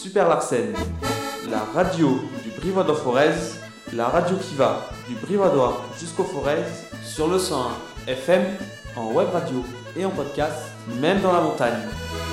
Super Larsen, la radio du Brivadois Forez, la radio qui va du Brivadois jusqu'au Forez, sur le 101 FM, en web radio et en podcast, même dans la montagne.